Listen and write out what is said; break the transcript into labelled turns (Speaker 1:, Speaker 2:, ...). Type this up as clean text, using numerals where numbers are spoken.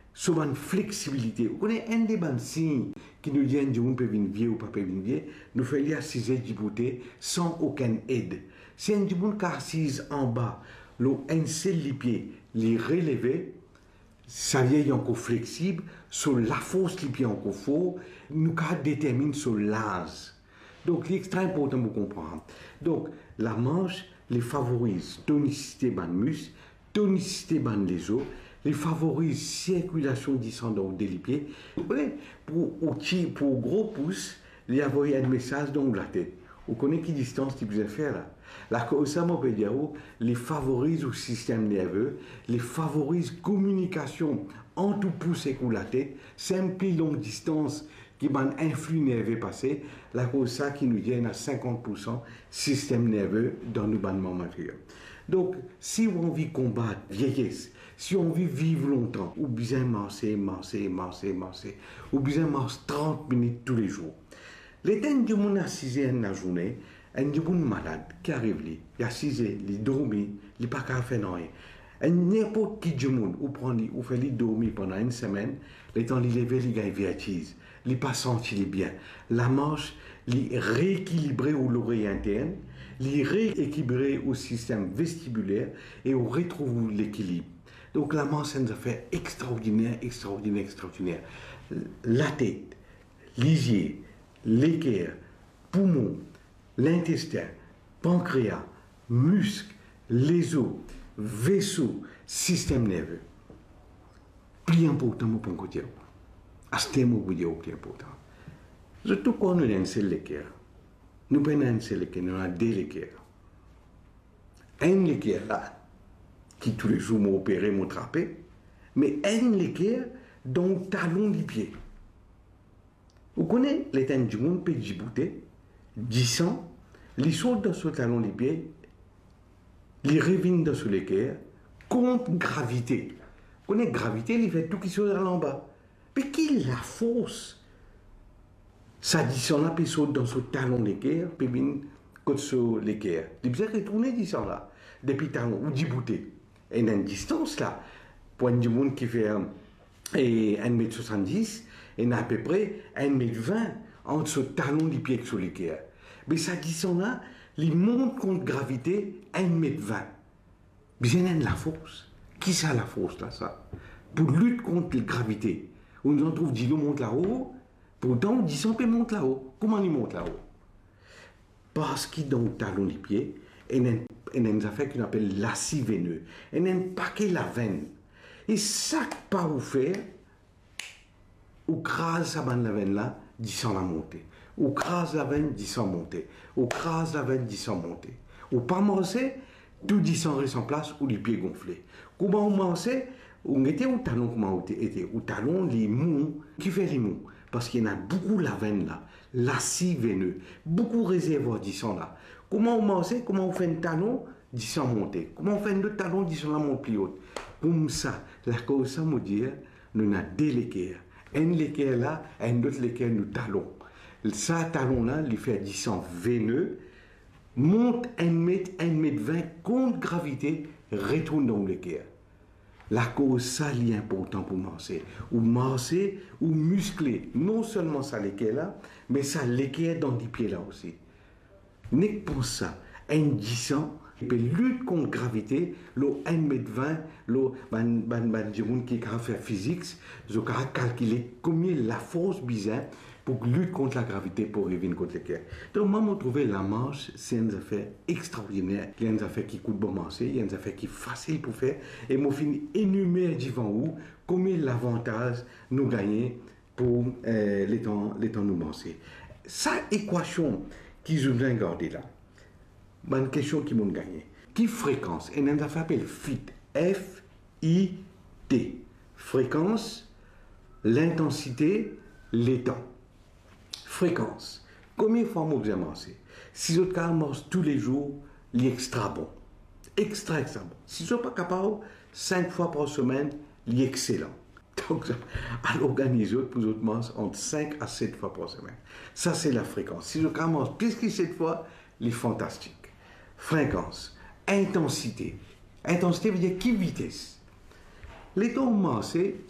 Speaker 1: sur une flexibilité. Vous connaissez un des signes qui nous dit que nous peut venir vieux ou pas venir vieux, nous faisons les assises d'hypothèse sans aucune aide. Si un monde qui assise en bas, un seul les pieds, les relever, ça vient encore flexible, sur la force les pieds encore fort, nous détermine sur l'âge. Donc, c'est extrêmement important de comprendre. Donc, la manche les favorise tonicité ban muscle, tonicité ban les os, les favorise circulation descendante des pieds. Pour gros pouce, il y a un message dans la tête. Vous connaissez quelle distance tu peux faire là? La cause, ça, peut dire, les favorise au système nerveux, les favorise communication entre pouce et la tête, c'est un plus longue distance qui va influx nerveux passé, la cause ça qui nous vient à 50% système nerveux dans nos bandes matériels. Donc, si on veut combattre vieillesse, si on veut vivre longtemps, ou bien marcher, ou bien marcher 30 minutes tous les jours. Les temps du monde assisé dans la journée, un monde malade qui arrive, il assisé, il dormit, il n'a pas qu'à faire rien. N'importe qui du monde, ou fait dormir pendant une semaine, les temps il lever, il gagne vertige, il pas senti bien. La marche, il rééquilibré au l'oreille interne, il rééquilibré au système vestibulaire et on retrouve l'équilibre. Donc la marche, c'est une affaire extraordinaire. La tête, les yeux, l'équerre, poumon, l'intestin, pancréas, muscles, les os, vaisseau, système nerveux. Plus important pour nous dire. À ce moment où vous plus important. Surtout quand nous avons un seul équerre. Nous prenons un seul équerre, nous avons deux équerres. Un équerre là, qui tous les jours m'a opéré, m'a trappé, mais un équerre dans le talon du pied. Vous connaissez les temps du monde, peut djibouter, 10 ans, les sautent dans ce talon du pied, les reviennent dans ce l'équerre, contre gravité. Vous connaissez gravité, il fait tout qui saute en bas. Mais qui la force? Ça dit ça là, puis saute dans ce talon d'équerre, puis bien, contre ce l'équerre. Il peut retourner 10 ans là, depuis talon, ou djibouter. Et dans une distance là, pour du monde qui fait 1,70 m, et à peu près 1,20 m entre ce talon du pied et ce l'équerre. Mais ça dit ça là, il monte contre gravité 1,20 m. Bien la force. Qui ça la force là, ça? Pour lutter contre la gravité. On en trouve 10 monte là-haut, pourtant 10 peut monte là-haut. Comment il monte là-haut? Parce qu'il dans le talon du pied, il y a une affaire qu'on appelle l'acide veineux. Il y a un paquet la veine. Et ça pas vous faire, ou crase la veine là, 10 la monter. Ou crase la veine, 10 monter. Ou crase la veine, 10 monter. Ou pas manger, tout 10 reste en place ou les pieds gonflés. Comment on mangeait? On était au talon, comment on était au talon, les mous, qui fait les mous? Parce qu'il y en a beaucoup la veine là, l'acide veineux, beaucoup réservoir 10 là. Comment on mangeait? Comment on fait un talon? 10 monter. Comment on fait un autre talon? 10 la monte plus haute. Comme ça, la cause ça me dit, nous avons deux l'équerre. Un l'équerre là, un autre l'équerre nous talon. Ça talon là, il fait 10 veineux, monte 1 mètre, 1 mètre 20 contre gravité, retourne dans l'équerre. La cause, ça, est important pour marcher. Ou muscler. Non seulement ça, l'équerre là, mais ça, l'équerre dans les pieds là aussi. N'est pas ça. Un 10 il peut lutter contre gravité, le 1 mètre 20, le qui a fait physique, je peux calculer combien la force bizarre pour lutter contre la gravité pour revenir contre l'équerre. Donc, moi, je trouve la marche, c'est une affaire extraordinaire. Il y a une affaire qui coûte bon marcher, il y a une affaire qui est facile pour faire, et moi, je finis énumérer devant vous combien l'avantage nous gagnons pour les temps nous marcher. Cette équation qui je viens de garder là, une question qui m'a gagné. Qui fréquence? Et on appelle FIT. F-I-T. Fréquence, l'intensité, les temps. Fréquence. Combien de fois vous avez mangé? Si vous mangez tous les jours, il est extra bon. Extra bon. Si vous n'êtes pas capable, 5 fois par semaine, il est excellent. Donc, à l'organiser, pour vous manger entre 5 à 7 fois par semaine. Ça, c'est la fréquence. Si vous mangez plus que 7 fois, il est fantastique. Fréquence, intensité. Intensité veut dire qui vitesse. Les temps c'est